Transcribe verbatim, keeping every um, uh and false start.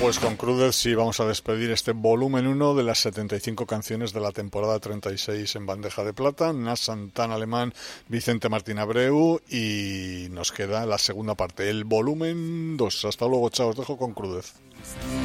Pues con Crudez sí vamos a despedir este volumen uno de las setenta y cinco canciones de la temporada treinta y seis en bandeja de plata. Nas Santana Alemán, Vicente Martín Abreu, y nos queda la segunda parte, el volumen dos. Hasta luego, chao, os dejo con Crudez.